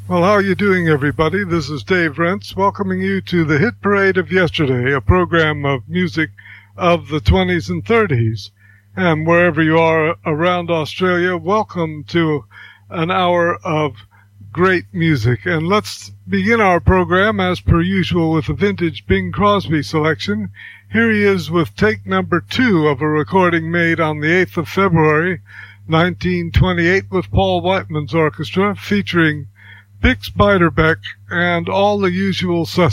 Well, how are you doing, everybody? This is Dave Rentz, welcoming you to the Hit Parade of Yesterday, a program of music of the 20s and 30s. And wherever you are around Australia, welcome to an hour of great music. And let's begin our program, as per usual, with a vintage Bing Crosby selection. Here he is with take number 2 of a recording made on the 8th of February, 1928, with Paul Whiteman's orchestra, featuring Bix Beiderbecke and all the usual suspects.